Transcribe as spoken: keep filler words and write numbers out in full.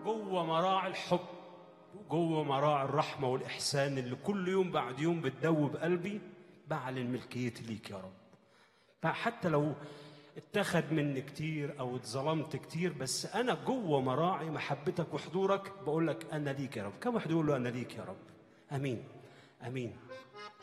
جوه مراعي الحب وجوه مراعي الرحمة والإحسان اللي كل يوم بعد يوم بتدوب قلبي، بعلن ملكيتي ليك يا رب. حتى لو اتخذ مني كتير أو اتظلمت كتير، بس أنا جوه مراعي محبتك وحضورك بقول لك أنا ليك يا رب. كم واحد يقول له أنا ليك يا رب؟ أمين أمين.